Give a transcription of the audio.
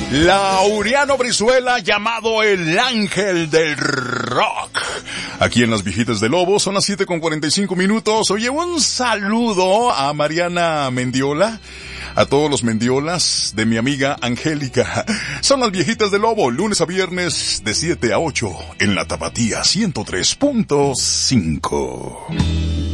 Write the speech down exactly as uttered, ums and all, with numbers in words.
Laureano Brizuela, llamado el ángel del rock. Aquí en Las Viejitas de Lobo, son las siete con cuarenta y cinco minutos. Oye, un saludo a Mariana Mendiola, a todos los Mendiolas de mi amiga Angélica. Son Las Viejitas de Lobo, lunes a viernes de siete a ocho en la Tapatía ciento tres punto cinco.